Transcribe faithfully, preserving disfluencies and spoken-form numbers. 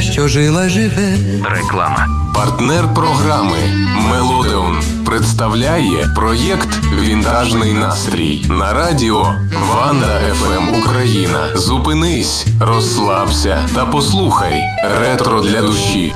що жила живе. Реклама. Партнер програми «Мелодеон» представляє проєкт «Вінтажний настрій» на радіо Ванда еф ем Україна. Зупинись, розслабся та послухай ретро для душі.